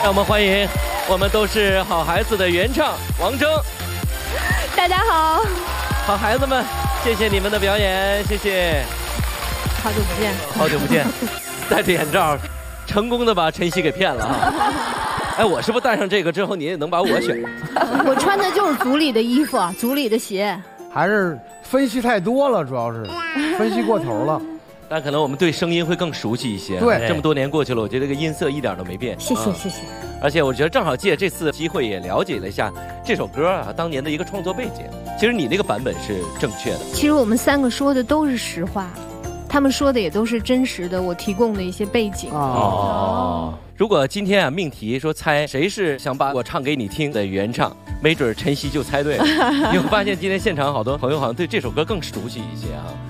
让我们欢迎我们都是好孩子的原唱王铮。 大家好， 好孩子们，谢谢你们的表演，谢谢。 好久不见， 好久不见。戴着眼罩，成功的把晨曦给骗了啊！哎，我是不是戴上这个之后，你也能把我选？ 我穿的就是组里的衣服，组里的鞋。 还是分析太多了，主要是分析过头了。 但可能我们对声音会更熟悉一些。 对， 这么多年过去了，我觉得这个音色一点都没变。 谢谢谢谢。 而且我觉得正好借这次机会也了解了一下这首歌啊当年的一个创作背景。其实你那个版本是正确的。 其实我们三个说的都是实话，他们说的也都是真实的，我提供的一些背景。 哦。如果今天啊命题说猜谁是想把我唱给你听的原唱，没准晨曦就猜对了。你会发现今天现场好多朋友好像对这首歌更熟悉一些啊。